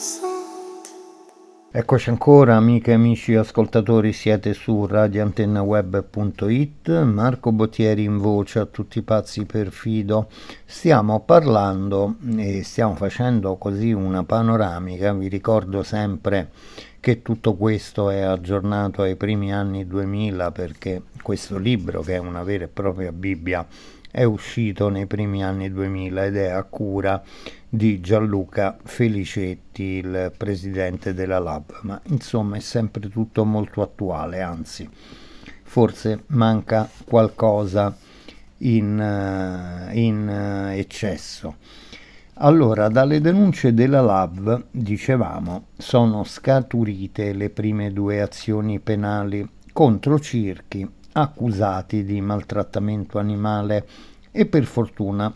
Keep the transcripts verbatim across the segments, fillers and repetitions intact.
Eccoci ancora, amiche e amici ascoltatori, siete su radio antenna web punto it, Marco Bottieri in voce a tutti i pazzi per Fido. Stiamo parlando e stiamo facendo così una panoramica. Vi ricordo sempre che tutto questo è aggiornato ai primi anni duemila, perché questo libro, che è una vera e propria Bibbia, è uscito nei primi anni duemila ed è a cura di Gianluca Felicetti, il presidente della Lab, ma insomma è sempre tutto molto attuale, anzi forse manca qualcosa in, in eccesso. Allora, dalle denunce della Lab, dicevamo, sono scaturite le prime due azioni penali contro circhi accusati di maltrattamento animale e per fortuna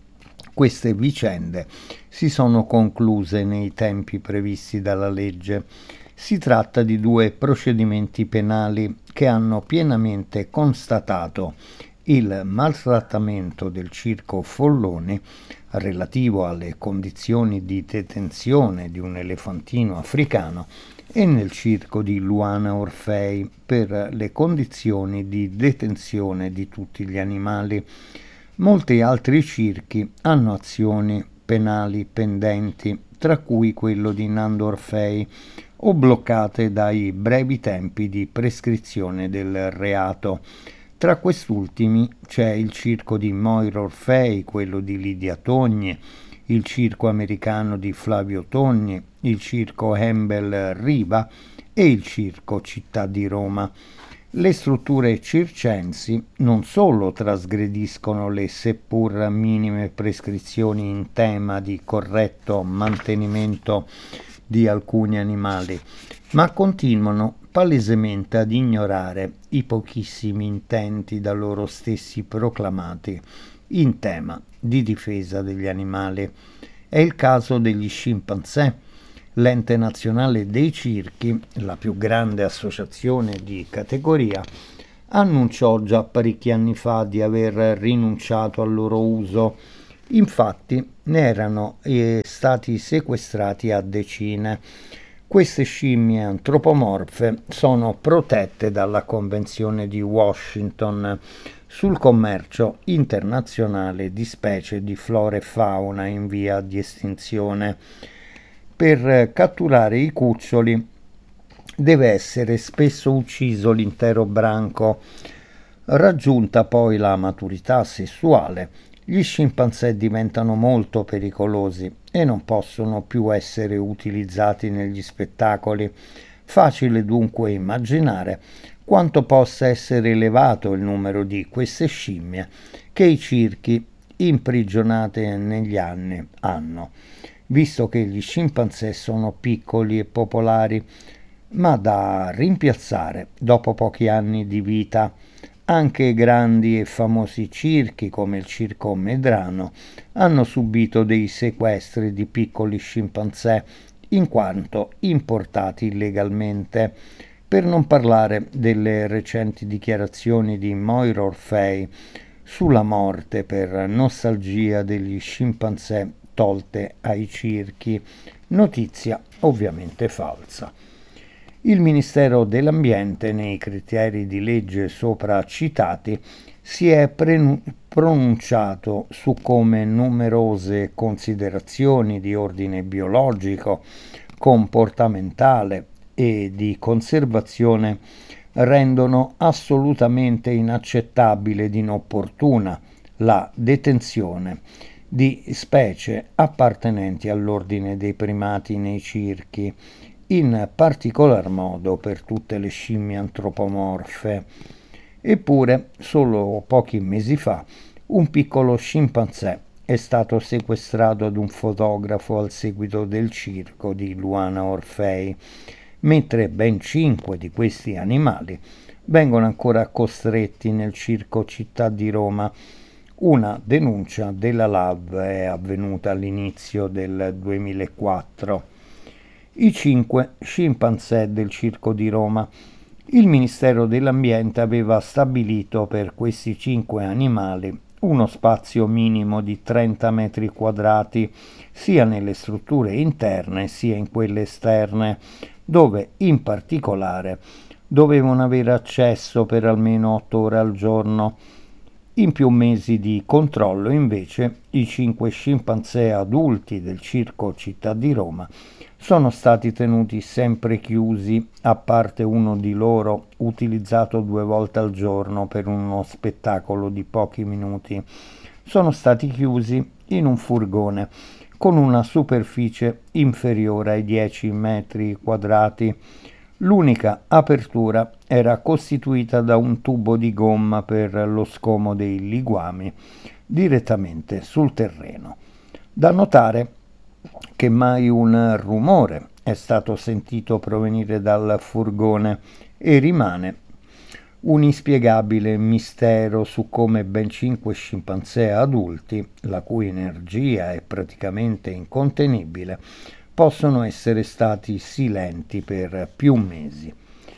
queste vicende si sono concluse nei tempi previsti dalla legge. Si tratta di due procedimenti penali che hanno pienamente constatato il maltrattamento del circo Folloni relativo alle condizioni di detenzione di un elefantino africano e nel circo di Luana Orfei per le condizioni di detenzione di tutti gli animali. Molti altri circhi hanno azioni penali pendenti, tra cui quello di Nando Orfei, o bloccate dai brevi tempi di prescrizione del reato. Tra quest'ultimi c'è il circo di Moira Orfei, quello di Lidia Togni, il circo americano di Flavio Togni, il circo Hembel Riva e il circo Città di Roma. Le strutture circensi non solo trasgrediscono le seppur minime prescrizioni in tema di corretto mantenimento di alcuni animali, ma continuano palesemente ad ignorare i pochissimi intenti da loro stessi proclamati in tema di difesa degli animali. È il caso degli scimpanzé. L'Ente Nazionale dei Circhi, la più grande associazione di categoria, annunciò già parecchi anni fa di aver rinunciato al loro uso. Infatti ne erano eh, stati sequestrati a decine. Queste scimmie antropomorfe sono protette dalla Convenzione di Washington sul commercio internazionale di specie di flora e fauna in via di estinzione. Per catturare i cuccioli deve essere spesso ucciso l'intero branco. Raggiunta poi la maturità sessuale, gli scimpanzé diventano molto pericolosi e non possono più essere utilizzati negli spettacoli. Facile dunque immaginare quanto possa essere elevato il numero di queste scimmie che i circhi imprigionate negli anni hanno, visto che gli scimpanzé sono piccoli e popolari, ma da rimpiazzare dopo pochi anni di vita. Anche grandi e famosi circhi come il Circo Medrano hanno subito dei sequestri di piccoli scimpanzé in quanto importati illegalmente, per non parlare delle recenti dichiarazioni di Moira Orfei sulla morte per nostalgia degli scimpanzé tolte ai circhi, notizia ovviamente falsa. Il Ministero dell'Ambiente, nei criteri di legge sopra citati, si è pre- pronunciato su come numerose considerazioni di ordine biologico, comportamentale e di conservazione rendono assolutamente inaccettabile ed inopportuna la detenzione di specie appartenenti all'ordine dei primati nei circhi, in particolar modo per tutte le scimmie antropomorfe. Eppure, solo pochi mesi fa, un piccolo scimpanzé è stato sequestrato ad un fotografo al seguito del circo di Luana Orfei, mentre ben cinque di questi animali vengono ancora costretti nel circo Città di Roma. Una denuncia della L A V è avvenuta all'inizio del duemilaquattro. I cinque scimpanzé del circo di Roma. Il Ministero dell'Ambiente aveva stabilito per questi cinque animali uno spazio minimo di trenta metri quadrati sia nelle strutture interne sia in quelle esterne, dove in particolare dovevano avere accesso per almeno otto ore al giorno. In più mesi di controllo, invece, i cinque scimpanzé adulti del circo Città di Roma sono stati tenuti sempre chiusi, a parte uno di loro utilizzato due volte al giorno per uno spettacolo di pochi minuti. Sono stati chiusi in un furgone con una superficie inferiore ai dieci metri quadrati. L'unica apertura era costituita da un tubo di gomma per lo scomo dei liquami direttamente sul terreno. Da notare che mai un rumore è stato sentito provenire dal furgone e rimane un inspiegabile mistero su come ben cinque scimpanzé adulti, la cui energia è praticamente incontenibile, possono essere stati silenti per più mesi.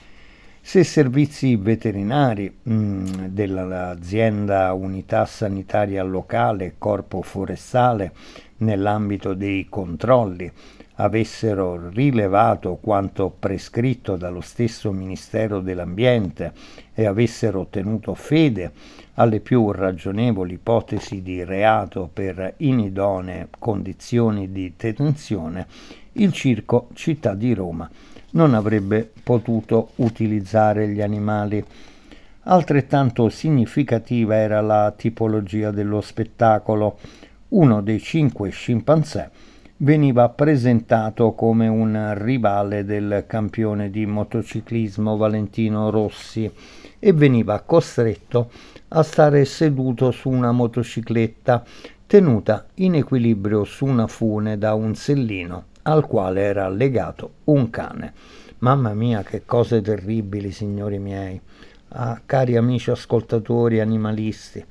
Se servizi veterinari mh, dell'azienda Unità Sanitaria Locale Corpo Forestale, nell'ambito dei controlli, avessero rilevato quanto prescritto dallo stesso Ministero dell'Ambiente e avessero tenuto fede alle più ragionevoli ipotesi di reato per inidonee condizioni di detenzione, il circo Città di Roma non avrebbe potuto utilizzare gli animali. Altrettanto significativa era la tipologia dello spettacolo. Uno dei cinque scimpanzé veniva presentato come un rivale del campione di motociclismo Valentino Rossi e veniva costretto a stare seduto su una motocicletta tenuta in equilibrio su una fune da un sellino al quale era legato un cane. Mamma mia, che cose terribili, signori miei, ah, cari amici ascoltatori animalisti.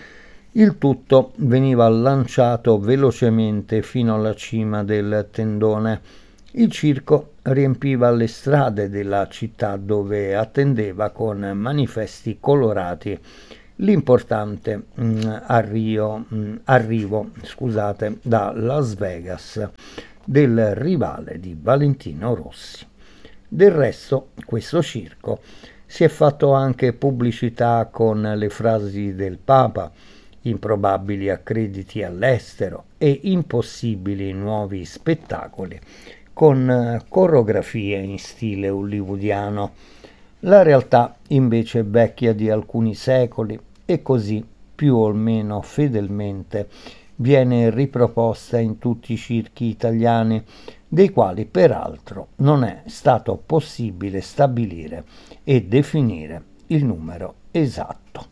Il tutto veniva lanciato velocemente fino alla cima del tendone. Il circo riempiva le strade della città, dove attendeva con manifesti colorati l'importante mh, arrio, mh, arrivo scusate, da Las Vegas del rivale di Valentino Rossi. Del resto, questo circo si è fatto anche pubblicità con le frasi del Papa, improbabili accrediti all'estero e impossibili nuovi spettacoli con coreografie in stile hollywoodiano. La realtà invece è vecchia di alcuni secoli e così, più o meno fedelmente, viene riproposta in tutti i circhi italiani, dei quali peraltro non è stato possibile stabilire e definire il numero esatto.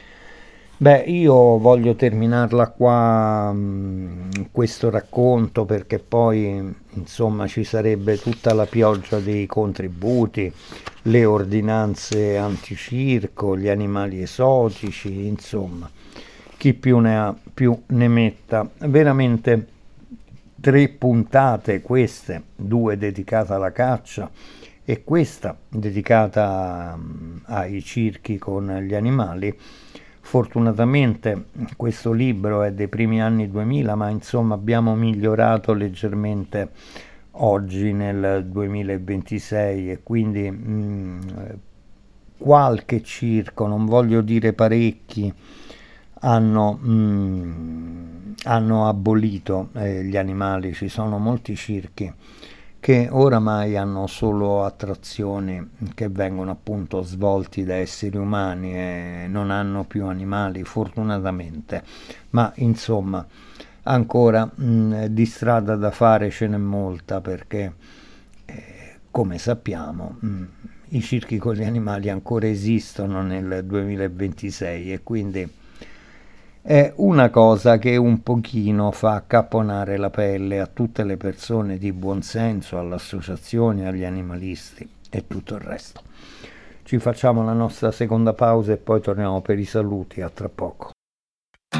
Beh, io voglio terminarla qua mh, questo racconto, perché poi insomma ci sarebbe tutta la pioggia dei contributi, le ordinanze anticirco, gli animali esotici, insomma, chi più ne ha più ne metta. Veramente tre puntate queste, due dedicate alla caccia e questa dedicata mh, ai circhi con gli animali. Fortunatamente questo libro è dei primi anni duemila, ma insomma abbiamo migliorato leggermente oggi nel duemilaventisei e quindi mh, qualche circo, non voglio dire parecchi, hanno, mh, hanno abolito eh, gli animali. Ci sono molti circhi che oramai hanno solo attrazioni che vengono appunto svolti da esseri umani e non hanno più animali, fortunatamente. Ma insomma, ancora mh, di strada da fare ce n'è molta, perché eh, come sappiamo mh, i circhi con gli animali ancora esistono nel duemilaventisei e quindi è una cosa che un pochino fa accapponare la pelle a tutte le persone di buon senso, alle associazioni, agli animalisti e tutto il resto. Ci facciamo la nostra seconda pausa e poi torniamo per i saluti. A tra poco.